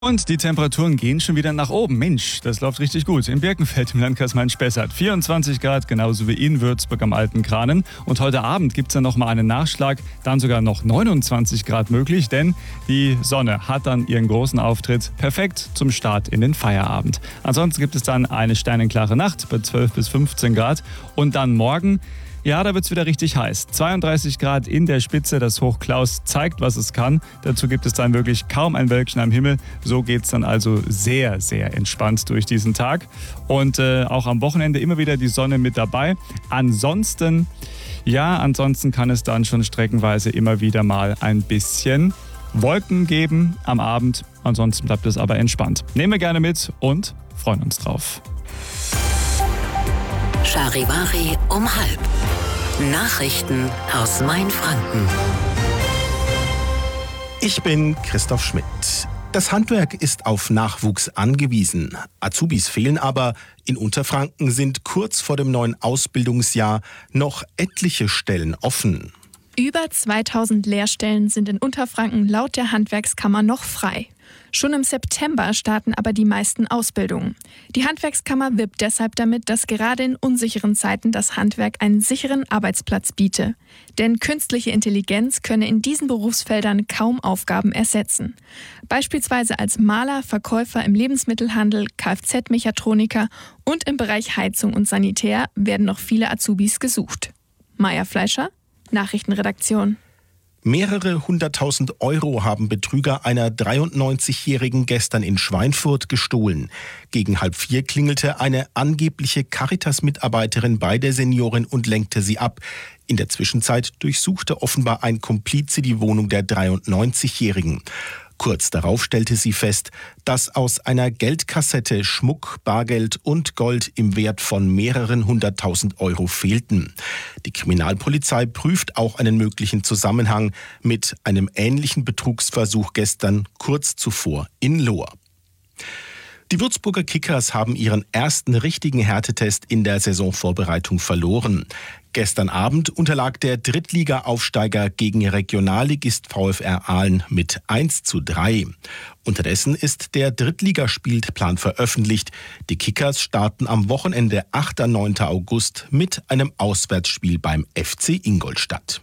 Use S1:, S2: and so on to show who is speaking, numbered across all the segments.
S1: Und die Temperaturen gehen schon wieder nach oben. Mensch, das läuft richtig gut. In Birkenfeld im Landkreis Main-Spessart 24 Grad, genauso wie in Würzburg am Alten Kranen. Und heute Abend gibt es dann nochmal einen Nachschlag, dann sogar noch 29 Grad möglich, denn die Sonne hat dann ihren großen Auftritt. Perfekt zum Start in den Feierabend. Ansonsten gibt es dann eine sternenklare Nacht bei 12 bis 15 Grad. Und dann morgen, ja, da wird es wieder richtig heiß. 32 Grad in der Spitze, das Hoch Klaus zeigt, was es kann. Dazu gibt es dann wirklich kaum ein Wölkchen am Himmel. So geht es dann also sehr, sehr entspannt durch diesen Tag. Und auch am Wochenende immer wieder die Sonne mit dabei. Ansonsten kann es dann schon streckenweise immer wieder mal ein bisschen Wolken geben am Abend. Ansonsten bleibt es aber entspannt. Nehmen wir gerne mit und freuen uns drauf.
S2: Charivari um 12:30. Nachrichten aus Mainfranken.
S3: Ich bin Christoph Schmidt. Das Handwerk ist auf Nachwuchs angewiesen. Azubis fehlen aber. In Unterfranken sind kurz vor dem neuen Ausbildungsjahr noch etliche Stellen offen.
S4: Über 2000 Lehrstellen sind in Unterfranken laut der Handwerkskammer noch frei. Schon im September starten aber die meisten Ausbildungen. Die Handwerkskammer wirbt deshalb damit, dass gerade in unsicheren Zeiten das Handwerk einen sicheren Arbeitsplatz biete. Denn künstliche Intelligenz könne in diesen Berufsfeldern kaum Aufgaben ersetzen. Beispielsweise als Maler, Verkäufer im Lebensmittelhandel, Kfz-Mechatroniker und im Bereich Heizung und Sanitär werden noch viele Azubis gesucht. Maja Fleischer, Nachrichtenredaktion.
S3: Mehrere 100.000 € haben Betrüger einer 93-Jährigen gestern in Schweinfurt gestohlen. Gegen 3:30 klingelte eine angebliche Caritas-Mitarbeiterin bei der Seniorin und lenkte sie ab. In der Zwischenzeit durchsuchte offenbar ein Komplize die Wohnung der 93-Jährigen. Kurz darauf stellte sie fest, dass aus einer Geldkassette Schmuck, Bargeld und Gold im Wert von mehreren 100.000 € fehlten. Die Kriminalpolizei prüft auch einen möglichen Zusammenhang mit einem ähnlichen Betrugsversuch gestern kurz zuvor in Lohr. Die Würzburger Kickers haben ihren ersten richtigen Härtetest in der Saisonvorbereitung verloren. Gestern Abend unterlag der Drittliga-Aufsteiger gegen Regionalligist VfR Aalen mit 1:3. Unterdessen ist der Drittligaspielplan veröffentlicht. Die Kickers starten am Wochenende 8. und 9. August mit einem Auswärtsspiel beim FC Ingolstadt.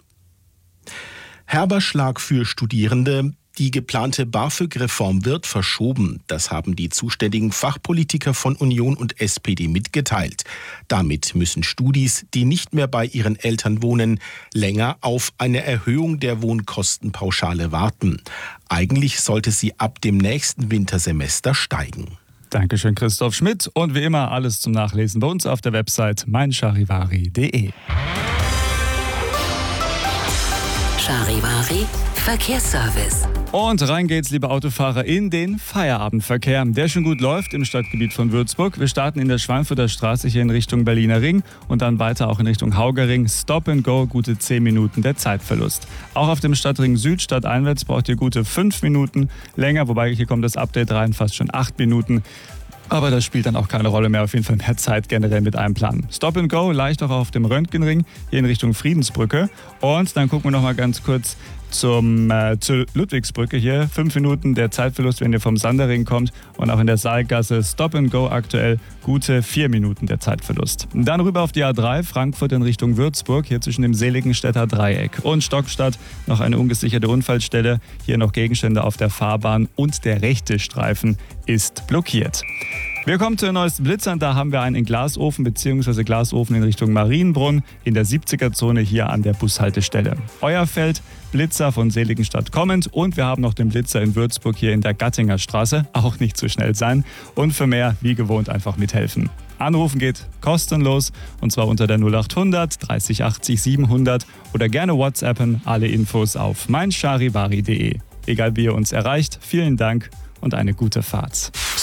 S3: Herber Schlag für Studierende. Die geplante BAföG-Reform wird verschoben. Das haben die zuständigen Fachpolitiker von Union und SPD mitgeteilt. Damit müssen Studis, die nicht mehr bei ihren Eltern wohnen, länger auf eine Erhöhung der Wohnkostenpauschale warten. Eigentlich sollte sie ab dem nächsten Wintersemester steigen.
S1: Dankeschön, Christoph Schmidt. Und wie immer alles zum Nachlesen bei uns auf der Website meincharivari.de.
S2: Charivari Verkehrsservice.
S1: Und rein geht's, liebe Autofahrer, in den Feierabendverkehr, der schon gut läuft im Stadtgebiet von Würzburg. Wir starten in der Schweinfurter Straße hier in Richtung Berliner Ring und dann weiter auch in Richtung Haugerring. Stop and go, gute 10 Minuten der Zeitverlust. Auch auf dem Stadtring Süd stadteinwärts braucht ihr gute 5 Minuten länger, wobei hier kommt das Update rein, fast schon 8 Minuten. Aber das spielt dann auch keine Rolle mehr, auf jeden Fall mehr Zeit generell mit einplanen. Stop and go, leicht auch auf dem Röntgenring, hier in Richtung Friedensbrücke. Und dann gucken wir noch mal ganz kurz zur Ludwigsbrücke hier. 5 Minuten der Zeitverlust, wenn ihr vom Sanderring kommt. Und auch in der Saalgasse Stop and go aktuell gute 4 Minuten der Zeitverlust. Dann rüber auf die A3, Frankfurt in Richtung Würzburg, hier zwischen dem Seligenstädter Dreieck. Und Stockstadt, noch eine ungesicherte Unfallstelle. Hier noch Gegenstände auf der Fahrbahn und der rechte Streifen ist blockiert. Wir kommen zu den neuesten Blitzern. Da haben wir einen in Glasofen bzw. Glasofen in Richtung Marienbrunn in der 70er-Zone hier an der Bushaltestelle. Euerfeld, Blitzer von Seligenstadt kommend und wir haben noch den Blitzer in Würzburg hier in der Gattinger Straße. Auch nicht zu schnell sein und für mehr wie gewohnt einfach mithelfen. Anrufen geht kostenlos und zwar unter der 0800 30 80 700 oder gerne WhatsAppen. Alle Infos auf meincharivari.de. Egal wie ihr uns erreicht, vielen Dank und eine gute Fahrt.